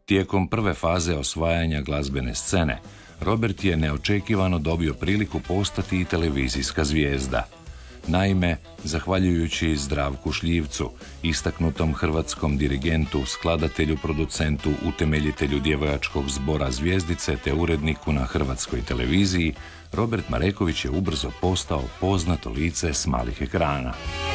Tijekom prve faze osvajanja glazbene scene, Robert je neočekivano dobio priliku postati i televizijska zvijezda. Naime, zahvaljujući Zdravku Šljivcu, istaknutom hrvatskom dirigentu, skladatelju, producentu, utemeljitelju djevojačkog zbora Zvjezdice te uredniku na Hrvatskoj televiziji, Robert Mareković je ubrzo postao poznato lice s malih ekrana.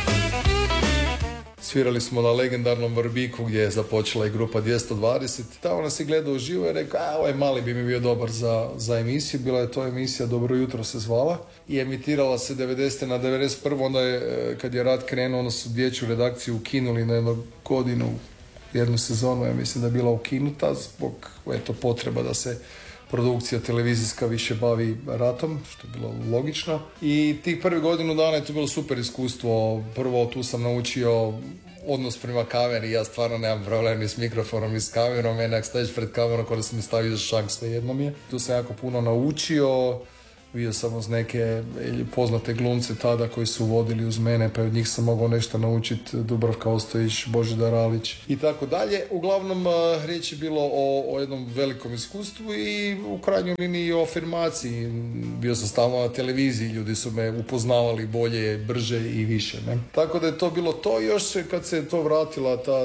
Svirali smo na legendarnom Vrbiku gdje je započela i grupa 220. Tamo nas je gledao uživo i rekao, ovaj mali bi mi bio dobar za emisiju. Bila je to emisija Dobro jutro se zvala i emitirala se 90. na 91. Onda je, kad je rat krenuo, onda su dječju redakciju ukinuli na jednu godinu, jednu sezonu, ja mislim da je bila ukinuta zbog potreba da se produkcija televizijska više bavi ratom, što je bilo logično. I tih prvih godinu dana je to bilo super iskustvo. Prvo tu sam naučio odnos prema kameri. Ja stvarno nemam problem ni s mikrofonom ni s kamerom. Mene ako staviš pred kamerom, kada sam mi stavio za šank, sve jedno mi je. Tu sam jako puno naučio. Vidio sam uz neke poznate glumce tada koji su vodili uz mene, pa od njih sam mogao nešto naučiti, Dubravka Ostojić, Božidar Alić i tako dalje. Uglavnom, riječ je bilo o jednom velikom iskustvu i u krajnjoj liniji o afirmaciji. Bio sam stalno na televiziji, ljudi su me upoznavali bolje, brže i više. Ne? Tako da je to bilo to. Još kad se to vratila ta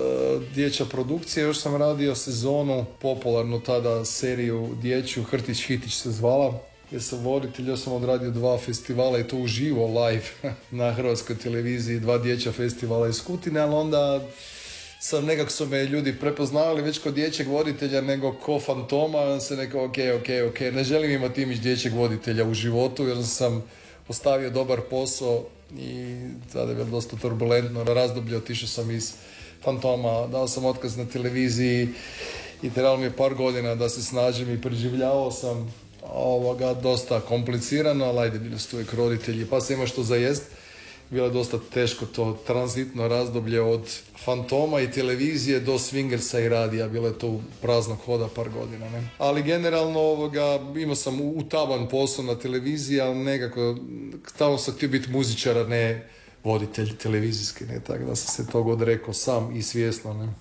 dječja produkcija, još sam radio sezonu, popularnu tada seriju dječju, Hrtić Hitić se zvala. Ja sam voditelj, ja sam odradio 2 festivala i to uživo live na Hrvatskoj televiziji, 2 dječja festivala iz Kutine, ali onda sam nekako su me ljudi prepoznavali već kod dječjeg voditelja nego ko fantoma, onda se nekako ok, ne želim imati imidž dječjeg voditelja u životu jer sam ostavio dobar posao i tada je bilo dosta turbulentno razdoblje, otišao sam iz fantoma, dao sam otkaz na televiziji i trebalo mi je par godina da se snažim i preživljavao sam dosta komplicirano, ali ajde, bili su uvijek roditelji, pa se ima što za jest. Bilo je dosta teško to tranzitno razdoblje od fantoma i televizije do swingersa i radija, bilo je to praznog hoda par godina. Ne? Ali generalno imao sam utaban posao na televiziji, ali nekako tamo sam htio biti muzičar, a ne voditelj televizijski, ne? Tako da sam se toga odrekao sam i svjesno. Ne?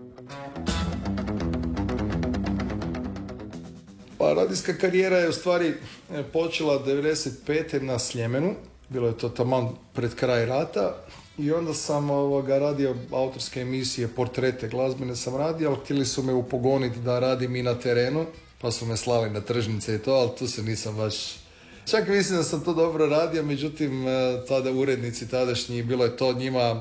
Pa radijska karijera je u stvari počela 95. na Sljemenu. Bilo je to taman pred kraj rata. I onda sam radio autorske emisije, portrete glazbene sam radio, ali htjeli su me upogoniti da radim i na terenu. Pa su me slali na tržnice i to, ali tu se nisam baš... Čak mislim da sam to dobro radio, međutim tada urednici tadašnji, bilo je to njima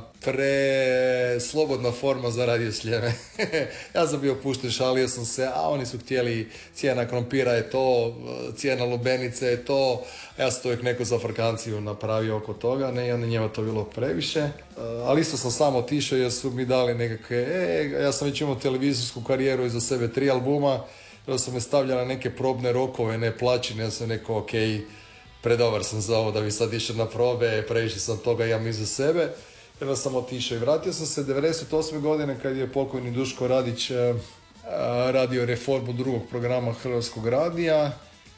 slobodna forma za radio Sljeme. Ja sam bio pušten, šalio sam se, a oni su htjeli cijena krompira je to, cijena lubenice je to, ja sam to uvijek neku zafrkanciju napravio oko toga, ne, i onda njima to bilo previše. Ali isto sam samo otišao jer su mi dali nekakve, ja sam već imao televizijsku karijeru iza sebe, 3 albuma, da sam me stavljala neke probne rokove, ne plaćene, ja sam rekao, ok, predobar sam za ovo da bi sad išao na probe, previše sam toga imam iza sebe. Onda sam otišao i vratio sam se 98. godine kad je pokojni Duško Radić radio reformu drugog programa Hrvatskog radija.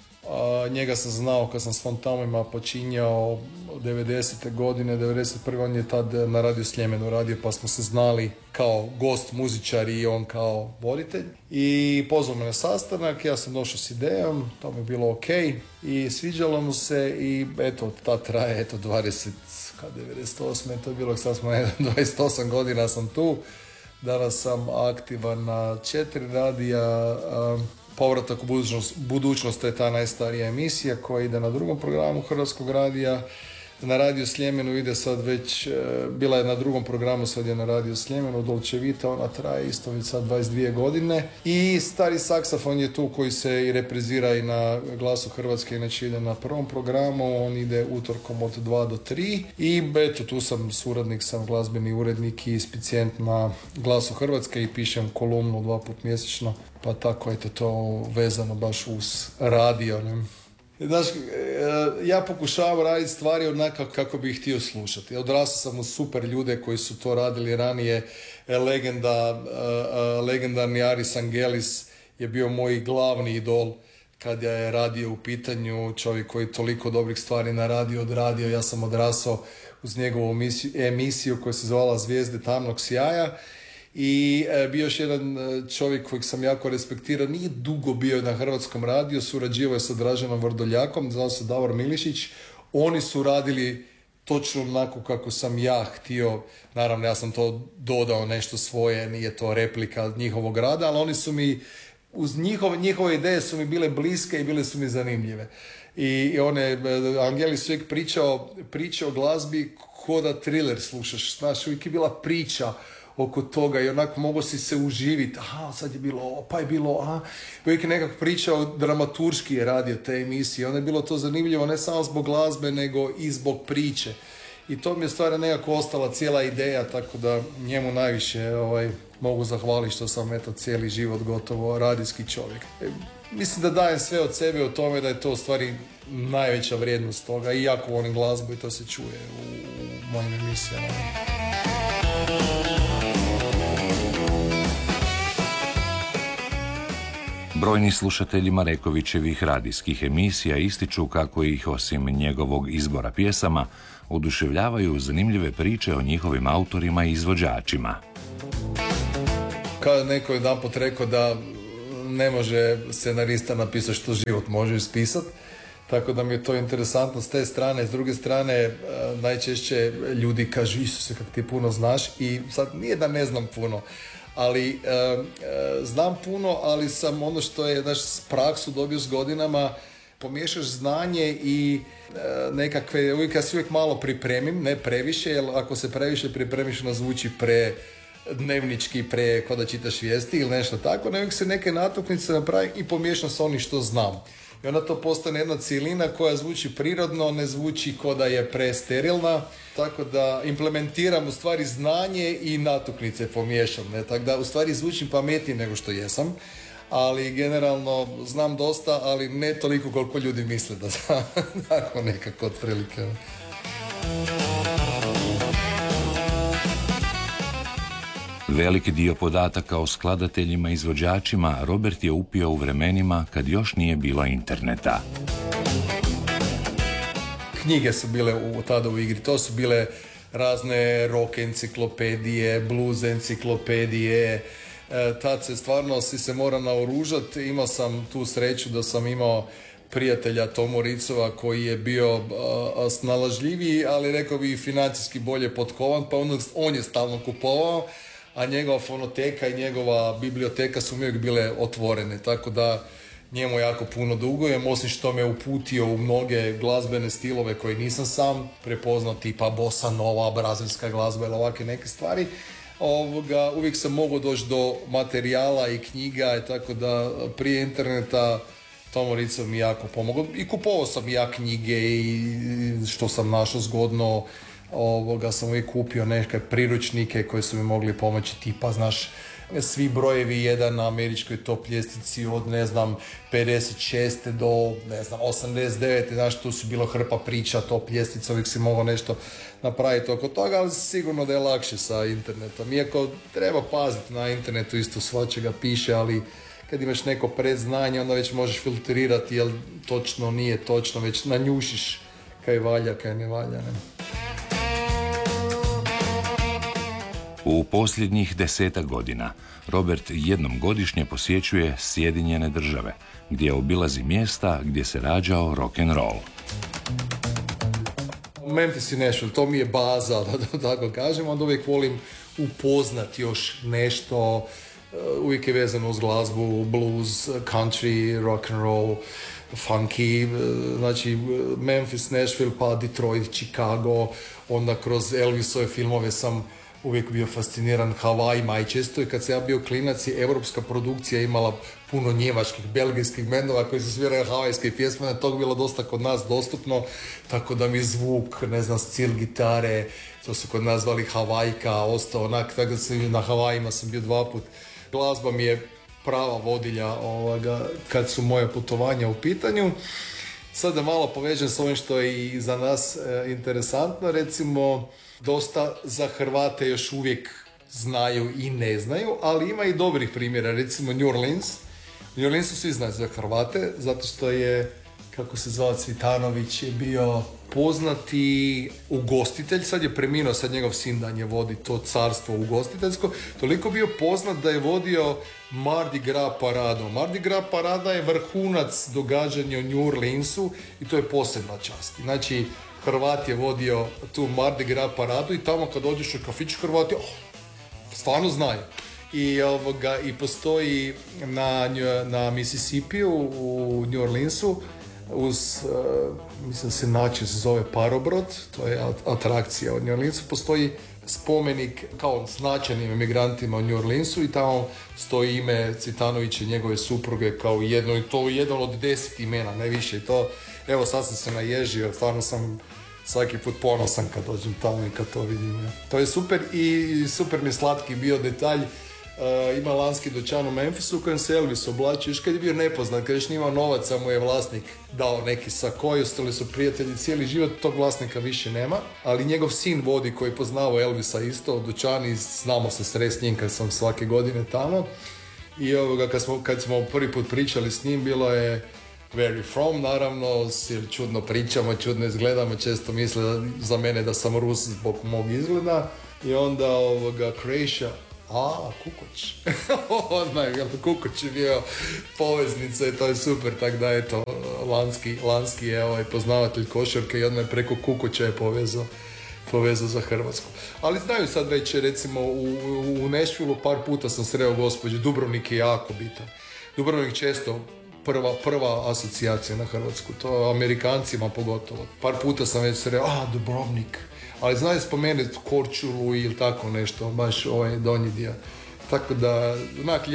Njega sam znao kad sam s fantomima počinjao 90. godine, 91. on je tad na Radio Sljemenu radio, pa smo se znali kao gost muzičar i on kao voditelj. I pozvao me na sastanak, ja sam došao s idejom, to mi je bilo ok i sviđalo mu se i eto, ta traje, 98. to je bilo, sad smo 28 godina sam tu. Danas sam aktivan na 4 radija. Povratak u budućnost, to je ta najstarija emisija koja ide na drugom programu Hrvatskog radija. Na Radio Sljemenu ide sad već, bila je na drugom programu, sad je na Radio Sljemenu, Dolce Vita, ona traje isto već sad 22 godine. I stari saksofon je tu koji se i reprizira i na Glasu Hrvatske, inače ide na prvom programu, on ide utorkom od 2 do 3. I eto, tu sam suradnik, sam glazbeni urednik i spicijent na Glasu Hrvatske i pišem kolumnu 2 puta mjesečno, pa tako eto to vezano baš uz radio, ne? Znaš, ja pokušavam raditi stvari onako kako bih htio slušati. Odrastao sam uz super ljude koji su to radili ranije. Legendarni Aris Angelis je bio moj glavni idol kad je radio u pitanju, čovjek koji je toliko dobrih stvari na radio odradio. Ja sam odrasao uz njegovu emisiju koja se zvala Zvijezde tamnog sjaja. i bio još jedan čovjek kojeg sam jako respektirao, nije dugo bio na Hrvatskom radiju, surađivao je sa Draženom Vrdoljakom, zvao se Davor Milišić. Oni su radili točno onako kako sam ja htio, naravno ja sam to dodao nešto svoje, nije to replika njihovog rada, ali oni su mi, uz njihove ideje su mi bile bliske i bile su mi zanimljive. I Angelis uvijek pričao o glazbi ko da thriller slušaš, znaš, uvijek je bila priča oko toga i onako mogo si se uživiti, sad je bilo ovo, pa je bilo ovo, uvijek je nekako pričao, dramaturški je radio te emisije, onda je bilo to zanimljivo ne samo zbog glazbe, nego i zbog priče. I to mi je stvarno nekako ostala cijela ideja, tako da njemu najviše mogu zahvaliti što sam cijeli život gotovo radijski čovjek. Mislim da dajem sve od sebe u tome da je to u stvari najveća vrijednost toga i jako volim glazbu i to se čuje u mojim emisijama. Brojni slušatelji Marekovićevih radijskih emisija ističu kako ih, osim njegovog izbora pjesama, oduševljavaju zanimljive priče o njihovim autorima i izvođačima. Kada neko je jedanput rekao da ne može scenarista napisati što život može ispisati, tako da mi je to interesantno s te strane. S druge strane, najčešće ljudi kažu, Isuse, kako ti puno znaš, i sad nije da ne znam puno, ali znam puno, ali sam ono što je praksu dobio s godinama, pomiješaš znanje i nekakve, ja se uvijek malo pripremim, ne previše, jer ako se previše pripremiš onda zvuči dnevnički, ko da čitaš vijesti ili nešto tako, uvijek se neke natuknice napravi i pomiješam s onim što znam. I onda to postane jedna cijelina koja zvuči prirodno, ne zvuči ko da je presterilna, tako da implementiram u stvari znanje i natuknice pomiješam, tako da u stvari zvučim pametnije nego što jesam, ali generalno znam dosta, ali ne toliko koliko ljudi misle da znam, tako nekako otprilike. Veliki dio podataka o skladateljima i izvođačima Robert je upio u vremenima kad još nije bilo interneta. Knjige su bile tada u igri, to su bile razne rock enciklopedije, blues enciklopedije, tad se stvarno se mora naoružati. Imao sam tu sreću da sam imao prijatelja Tomu Ricova koji je bio snalažljiviji, ali rekao bi i financijski bolje potkovan, pa on je stalno kupovao, a njegova fonoteka i njegova biblioteka su mi uvijek bile otvorene, tako da njemu jako puno dugujem, osim što me uputio u mnoge glazbene stilove koje nisam sam prepoznao, tipa bossa nova, brazilska glazba ili ovakve neke stvari. Uvijek sam mogao doći do materijala i knjiga, tako da prije interneta Tomo Ricov mi jako pomogao i kupovao sam ja knjige i što sam našao zgodno. Sam uvijek kupio neke priručnike koji su mi mogli pomoći, tipa, znaš, svi brojevi jedan na američkoj top ljestvici od, 56. do, 89. Znaš, tu su bilo hrpa priča, top ljestvica, uvijek si mogao nešto napraviti oko toga, ali sigurno da je lakše sa internetom. Iako treba paziti, na internetu isto svačega piše, ali kad imaš neko predznanje, onda već možeš filtrirati, jel točno, nije točno, već nanjušiš kaj valja, kaj ne valja, ne? U posljednjih 10 godina Robert jednom godišnje posjećuje Sjedinjene Države, gdje obilazi mjesta gdje se rađao rock'n'roll. Memphis i Nashville, to mi je baza, da tako kažem, onda uvijek volim upoznati još nešto, uvijek je vezano uz glazbu, blues, country, rock'n'roll, funky, znači Memphis, Nashville, pa Detroit, Chicago, onda kroz Elvisove filmove sam uvijek bio fasciniran Havajima i često je kad sam ja bio klinac i europska produkcija imala puno njemačkih, belgijskih bendova koji su svirali havajske pjesme, to je bilo dosta kod nas dostupno, tako da mi zvuk, stil gitare, to su kod nas zvali Havajka, ostao onak, tako da na Havajima sam bio 2 put. Glazba mi je prava vodilja kad su moje putovanja u pitanju. Sad da malo povežem s ovim što je i za nas interesantno, recimo dosta za Hrvate još uvijek znaju i ne znaju, ali ima i dobrih primjera, recimo New Orleans. New Orleansu svi znaju za Hrvate, zato što je kako se zvao Cvitanović, je bio poznati ugostitelj, sad je preminuo, sad njegov sin Dan je vodi to carstvo ugostiteljsko, toliko bio poznat da je vodio Mardi Gras paradu. Mardi Gras parada je vrhunac događanja u New Orleansu i to je posebna čast. Znači, Hrvat je vodio tu Mardi Gras paradu i tamo kad dođeš u kafić Hrvati, stvarno znaju. I postoji na Mississippiju u New Orleansu uz, mislim se način se zove Parobrod, to je atrakcija u New Orleansu, postoji spomenik kao značajnim emigrantima u New Orleansu i tamo stoji ime Cvitanovića i njegove supruge kao jedno, i to jedan od 10 imena, ne više. I to, evo sad sam se naježio, stvarno sam svaki put ponosan kad dođem tamo i kad to vidim. Ne. To je super i super mi slatki bio detalj. Ima lanski dućan u Memphisu u kojem se Elvis oblačio, još kad je bio nepoznat, kad još nije imao novaca, mu je vlasnik dao neki sako i ostali su prijatelji cijeli život, tog vlasnika više nema, ali njegov sin vodi koji je poznao Elvisa isto u dućan i znamo se srest s njim kad sam svake godine tamo i kad smo prvi put pričali s njim bilo je where you from, naravno, čudno pričamo, čudno izgledamo, često misle za mene da sam Rus zbog mog izgleda i onda Croatia. Kukoć. Odmah je Kukoć je bio poveznica i to je super, tako da eto, Lanski je poznavatelj košarke i odmah je preko Kukoća je povezao za Hrvatsku. Ali znaju sad već, recimo u Nashvilleu par puta sam sreo gospođu, Dubrovnik je jako bitan. Dubrovnik često prva asocijacija na Hrvatsku, to Amerikancima pogotovo. Par puta sam već sreo, Dubrovnik. Ali znaju spomenuti Korčulu ili tako nešto, baš ovaj donji dio. Tako da,